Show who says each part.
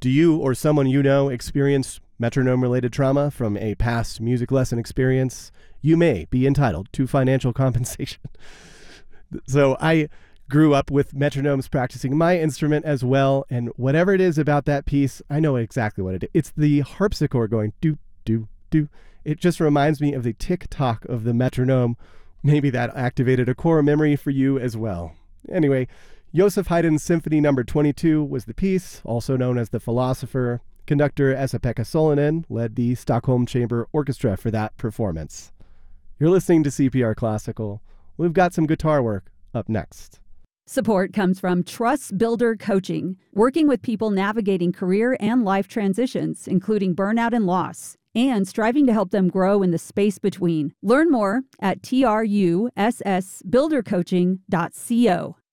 Speaker 1: Do you or someone you know experience metronome-related trauma from a past music lesson experience? You may be entitled to financial compensation. So I grew up with metronomes practicing my instrument as well, and whatever it is about that piece, I know exactly what it is. It's the harpsichord going do, do, do. It just reminds me of the tick-tock of the metronome. Maybe that activated a core memory for you as well. Anyway, Joseph Haydn's Symphony No. 22 was the piece, also known as The Philosopher. Conductor Esa-Pekka Salonen led the Stockholm Chamber Orchestra for that performance. You're listening to CPR Classical. We've got some guitar work up next.
Speaker 2: Support comes from Trust Builder Coaching, working with people navigating career and life transitions, including burnout and loss, and striving to help them grow in the space between. Learn more at trussbuildercoaching.co.